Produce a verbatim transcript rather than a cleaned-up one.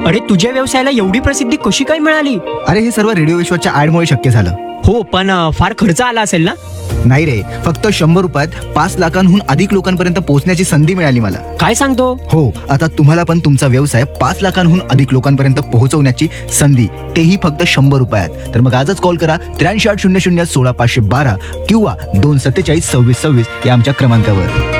अरे तुझ्या व्यवसायाला एवढी प्रसिद्धी कशी काय मिळाली? अरे हे सर्व रेडिओ विश्वाच्या ऍडमुळे शक्य झालं. हो, पण अ, फार खर्च आला असेल ना? नाही रे, फक्त शंभर रुपयात पाच लाखांहून अधिक लोकांपर्यंत पोहोचण्याची संधी मिळाली मला. काय सांगतो? हो, आता तुम्हाला पण तुमचा व्यवसाय पाच लाखांहून अधिक लोकांपर्यंत पोहोचवण्याची संधी, तेही फक्त शंभर रुपयात. तर मग आजच कॉल करा त्र्याऐंशी आठ शून्य शून्य सोळा पाचशे बारा किंवा दोन सत्तेचाळीस सव्वीस सव्वीस या आमच्या क्रमांकावर.